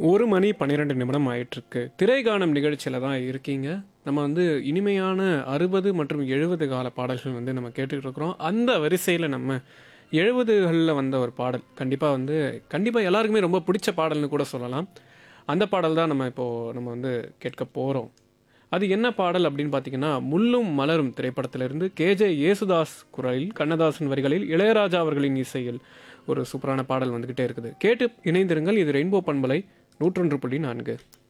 1:12 ஆயிட்டிருக்கு. திரைகாணும் நிகழ்ச்சியில தான் இருக்கீங்க. நம்ம இனிமையான 60 மற்றும் 70 கால பாடல்கள் நம்ம கேட்டுட்டு இருக்கிறோம். அந்த வரிசையில நம்ம 70கள்ல வந்த ஒரு பாடல். கண்டிப்பா எல்லாருக்குமே ரொம்ப பிடிச்ச பாடல்னு கூட சொல்லலாம். அந்த பாடல் தான் நம்ம கேட்க போறோம். அது என்ன பாடல் அப்படின்னு பார்த்தீங்கன்னா, முள்ளும் மலரும் திரைப்படத்திலிருந்து கேஜே யேசுதாஸ் குரலில், கண்ணதாசன் வரிகளில், இளையராஜா அவர்களின் இசையில் ஒரு சூப்பரான பாடல் வந்துகிட்டே இருக்குது. கேட்டு இணைந்திருங்கள். இது ரெயின்போ பண்பலை 101.4.